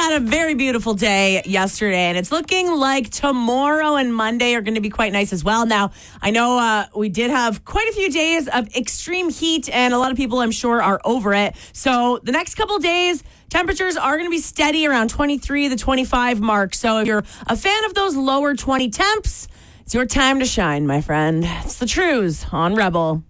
had a very beautiful day yesterday, and it's looking like tomorrow and Monday are going to be quite nice as well. Now, I know we did have quite a few days of extreme heat, and a lot of people, I'm sure, are over it. So the next couple days, temperatures are going to be steady around 23 to 25 mark. So if you're a fan of those lower 20 temps, it's your time to shine, my friend. It's the Trues on Rebel.